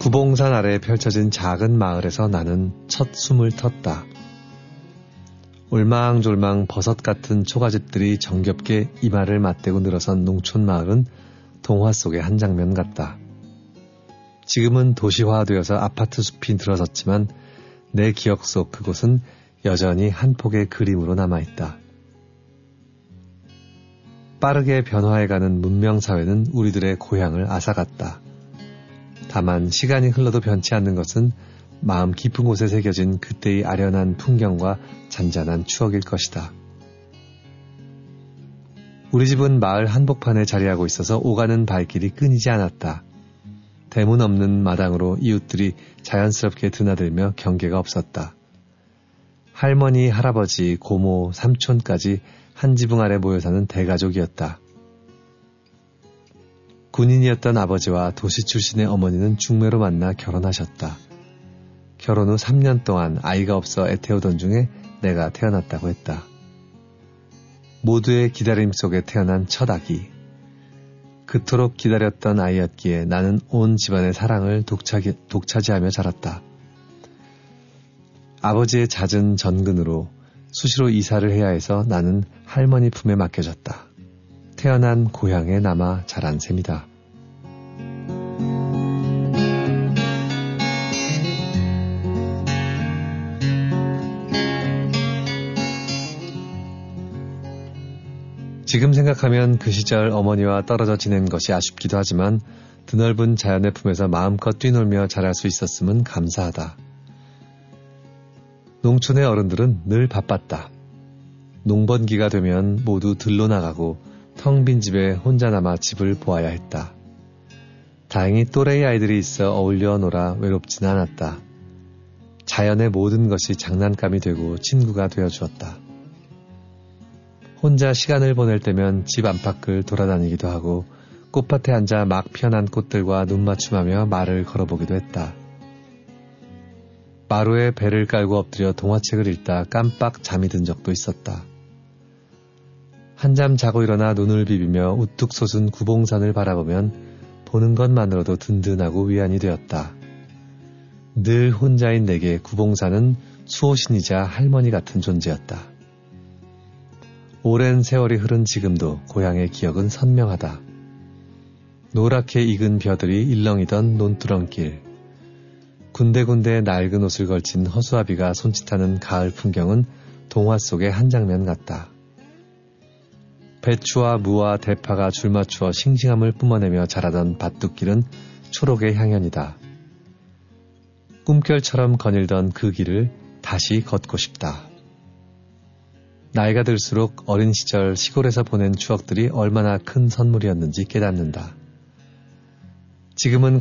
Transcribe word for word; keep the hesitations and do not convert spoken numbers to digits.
구봉산 아래에 펼쳐진 작은 마을에서 나는 첫 숨을 텄다. 올망졸망 버섯 같은 초가집들이 정겹게 이마를 맞대고 늘어선 농촌 마을은 동화 속의 한 장면 같다. 지금은 도시화되어서 아파트 숲이 들어섰지만 내 기억 속 그곳은 여전히 한 폭의 그림으로 남아있다. 빠르게 변화해가는 문명사회는 우리들의 고향을 앗아갔다. 다만 시간이 흘러도 변치 않는 것은 마음 깊은 곳에 새겨진 그때의 아련한 풍경과 잔잔한 추억일 것이다. 우리 집은 마을 한복판에 자리하고 있어서 오가는 발길이 끊이지 않았다. 대문 없는 마당으로 이웃들이 자연스럽게 드나들며 경계가 없었다. 할머니, 할아버지, 고모, 삼촌까지 한 지붕 아래 모여 사는 대가족이었다. 군인이었던 아버지와 도시 출신의 어머니는 중매로 만나 결혼하셨다. 결혼 후 삼 년 동안 아이가 없어 애태우던 중에 내가 태어났다고 했다. 모두의 기다림 속에 태어난 첫 아기. 그토록 기다렸던 아이였기에 나는 온 집안의 사랑을 독차기, 독차지하며 자랐다. 아버지의 잦은 전근으로 수시로 이사를 해야 해서 나는 할머니 품에 맡겨졌다. 태어난 고향에 남아 자란 셈이다. 지금 생각하면 그 시절 어머니와 떨어져 지낸 것이 아쉽기도 하지만 드넓은 자연의 품에서 마음껏 뛰놀며 자랄 수 있었음은 감사하다. 농촌의 어른들은 늘 바빴다. 농번기가 되면 모두 들로 나가고 텅 빈 집에 혼자 남아 집을 보아야 했다. 다행히 또래의 아이들이 있어 어울려 놀아 외롭지는 않았다. 자연의 모든 것이 장난감이 되고 친구가 되어주었다. 혼자 시간을 보낼 때면 집 안팎을 돌아다니기도 하고 꽃밭에 앉아 막 피어난 꽃들과 눈맞춤하며 말을 걸어보기도 했다. 마루에 배를 깔고 엎드려 동화책을 읽다 깜빡 잠이 든 적도 있었다. 한잠 자고 일어나 눈을 비비며 우뚝 솟은 구봉산을 바라보면 보는 것만으로도 든든하고 위안이 되었다. 늘 혼자인 내게 구봉산은 수호신이자 할머니 같은 존재였다. 오랜 세월이 흐른 지금도 고향의 기억은 선명하다. 노랗게 익은 벼들이 일렁이던 논두렁길, 군데군데 낡은 옷을 걸친 허수아비가 손짓하는 가을 풍경은 동화 속의 한 장면 같다. 배추와 무와 대파가 줄맞추어 싱싱함을 뿜어내며 자라던 밭둑길은 초록의 향연이다. 꿈결처럼 거닐던 그 길을 다시 걷고 싶다. 나이가 들수록 어린 시절 시골에서 보낸 추억들이 얼마나 큰 선물이었는지 깨닫는다. 지금은